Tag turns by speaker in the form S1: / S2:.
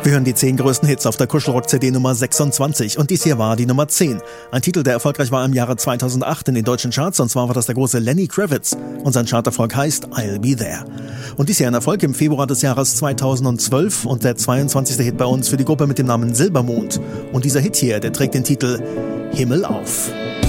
S1: Wir hören die 10 größten Hits auf der Kuschelrock-CD Nummer 26 und dies hier war die Nummer 10. Ein Titel, der erfolgreich war im Jahre 2008 in den deutschen Charts, und zwar war das der große Lenny Kravitz und sein Charterfolg heißt I'll Be There. Und dies hier ein Erfolg im Februar des Jahres 2012 und der 22. Hit bei uns für die Gruppe mit dem Namen Silbermond. Und dieser Hit hier, der trägt den Titel Himmel auf.